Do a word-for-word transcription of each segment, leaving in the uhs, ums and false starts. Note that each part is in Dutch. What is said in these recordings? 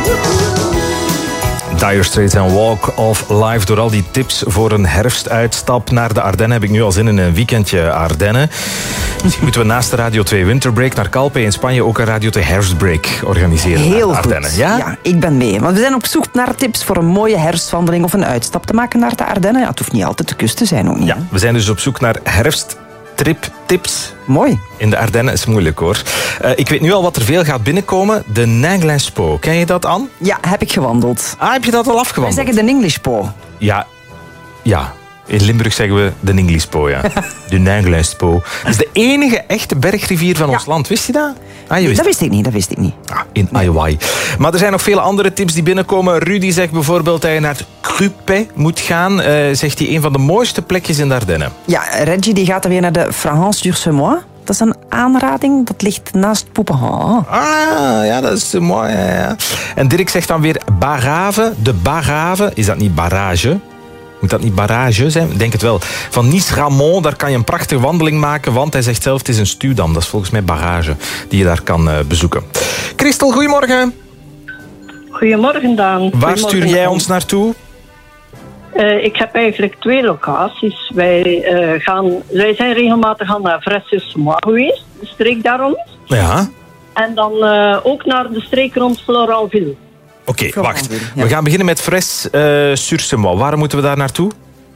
Dire Straits en Walk of Life. Door al die tips voor een herfstuitstap naar de Ardennen heb ik nu al zin in een weekendje Ardennen. Misschien moeten we naast de Radio twee Winterbreak naar Calpe in Spanje ook een Radio twee Herfstbreak organiseren. Heel naar Ardennen. goed. Ja? Ja, ik ben mee. Want we zijn op zoek naar tips voor een mooie herfstwandeling of een uitstap te maken naar de Ardennen. Ja, het hoeft niet altijd de kust te zijn ook niet. Ja, Hè? we zijn dus op zoek naar herfsttriptips. Mooi. In de Ardennen is moeilijk hoor. Uh, ik weet nu al wat er veel gaat binnenkomen. De Naglins-Po. Ken je dat, Anne? Ja, heb ik gewandeld. Ah, heb je dat al Wij afgewandeld? zeggen de English Po. Ja, ja. In Limburg zeggen we de Ninglispo, ja. De Naglins-Po. Dat is de enige echte bergrivier van Ja. ons land. Wist je dat? Ah, je wist Dat wist ik niet, dat wist ik niet. Ah, in Hawaii. Maar er zijn nog vele andere tips die binnenkomen. Rudy zegt bijvoorbeeld dat je naar het Crupet moet gaan. Uh, zegt hij een van de mooiste plekjes in de Ardennen. Ja, Reggie die gaat dan weer naar de Frahens-sur-Semois. Dat is een aanrading, dat ligt naast Poupenhan. Ah, ja, dat is mooi. Ja, ja. En Dirk zegt dan weer Barrave. De Barrave, is dat niet barrage? Moet dat niet barrage zijn? Ik denk het wel. Van Nice-Ramon, daar kan je een prachtige wandeling maken, want hij zegt zelf het is een stuwdam. Dat is volgens mij barrage die je daar kan uh, bezoeken. Christel, goedemorgen. Goedemorgen, Daan. Waar Goedemorgen, stuur jij Daan. ons naartoe? Uh, ik heb eigenlijk twee locaties. Wij, uh, gaan, wij zijn regelmatig al naar Fresnes-Mois geweest, de streek daarom. Ja. En dan uh, ook naar de streek rond Floranville. Oké, okay, wacht. Ja. We gaan beginnen met Fresnes-sur-Semois. Waarom moeten we daar naartoe?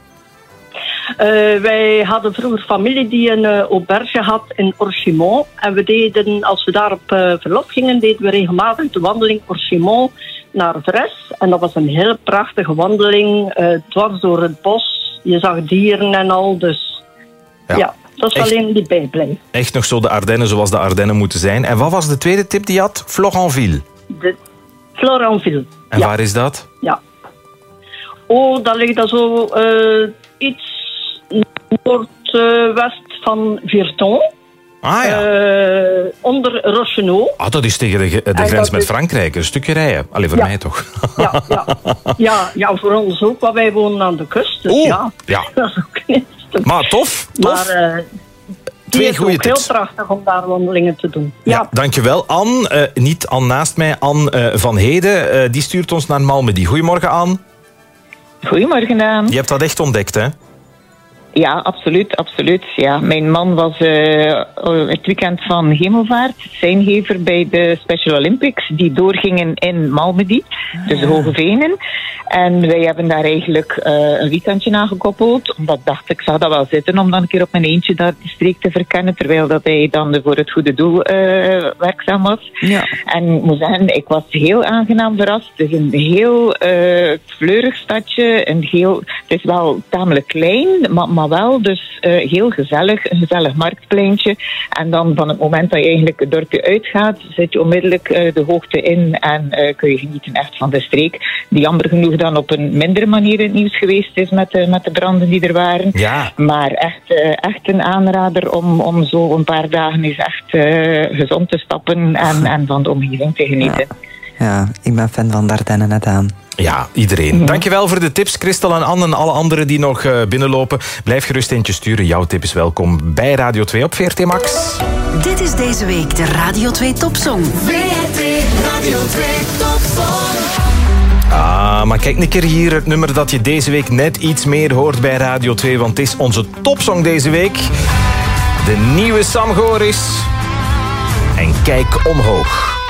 Uh, wij hadden vroeger familie die een uh, auberge had in Orchimont. En we deden, als we daar op uh, verlof gingen, deden we regelmatig de wandeling Orchimont naar Fres. En dat was een heel prachtige wandeling, uh, dwars door het bos. Je zag dieren en al, dus Ja. ja, dat is Echt? alleen die bijblijf. Echt nog zo de Ardennen zoals de Ardennen moeten zijn. En wat was de tweede tip die je had? Floranville. De Floranville. En ja. waar is dat? Ja. Oh, dat ligt dan zo uh, iets noordwest van Virton. Ah ja. Uh, onder Rochenau. Ah, dat is tegen de, de En grens dat met is- Frankrijk. Een stukje rijden. Allee, voor Ja. mij toch. Ja, ja. Ja, ja, voor ons ook, want wij wonen aan de kust. Dus Oeh, ja, ja. dat is ook niet stuk. Maar tof, tof. Maar uh, die Twee is goede ook tips. heel prachtig om daar wandelingen te doen. Ja, Ja, dankjewel. Anne, uh, niet Anne naast mij, Anne uh, van Heden. Uh, die stuurt ons naar Malmedy. Goedemorgen, Anne. Goedemorgen, Daan. Je hebt dat echt ontdekt, hè? Ja, absoluut, absoluut. Ja, mijn man was uh, het weekend van Hemelvaart zijngever bij de Special Olympics, die doorgingen in Malmedy, dus de Hoge Venen. En wij hebben daar eigenlijk uh, een weekendje aan gekoppeld, omdat ik dacht, ik zag dat wel zitten om dan een keer op mijn eentje daar de streek te verkennen, terwijl dat hij dan voor het goede doel uh, werkzaam was. Ja. En ik moet zeggen, ik was heel aangenaam verrast. Het is een heel uh, fleurig stadje, een heel, het is wel tamelijk klein, maar, maar wel dus uh, heel gezellig, een gezellig marktpleintje. En dan van het moment dat je eigenlijk het dorpje uitgaat, zit je onmiddellijk uh, de hoogte in en uh, kun je genieten echt van de streek, die jammer genoeg dan op een mindere manier in het nieuws geweest is met de, met de branden die er waren. Ja. Maar echt, uh, echt een aanrader om, om zo een paar dagen eens echt uh, gezond te stappen en, en van de omgeving te genieten. Ja, ja, ik ben fan van de Ardennen, net aan. Ja, iedereen. Dankjewel voor de tips, Christel en Anne en alle anderen die nog uh, binnenlopen. Blijf gerust eentje sturen. Jouw tip is welkom bij Radio twee op V R T Max. Dit is deze week de Radio twee Topsong. V R T Radio twee Topsong. Ah, maar kijk een keer hier, het nummer dat je deze week net iets meer hoort bij Radio twee, want het is onze topsong deze week. De nieuwe Sam Goris. En kijk omhoog.